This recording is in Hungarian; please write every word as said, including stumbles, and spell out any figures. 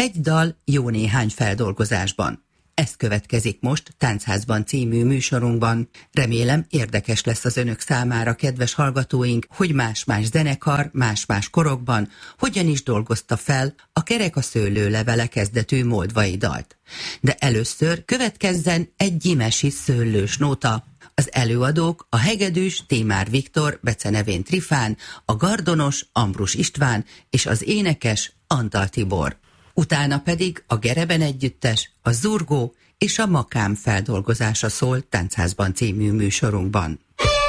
Egy dal jó néhány feldolgozásban. Ez következik most Táncházban című műsorunkban. Remélem érdekes lesz az önök számára, kedves hallgatóink, hogy más-más zenekar, más-más korokban hogyan is dolgozta fel a Kerek a szőlőlevele kezdetű moldvai dalt. De először következzen egy gyimesi szőlős nóta. Az előadók a hegedűs Tímár Viktor, becenevén Trifán, a gardonos Ambrus István és az énekes Antal Tibor. Utána pedig a Gereben együttes, a Zurgó és a Makám feldolgozása szól Táncházban című műsorunkban.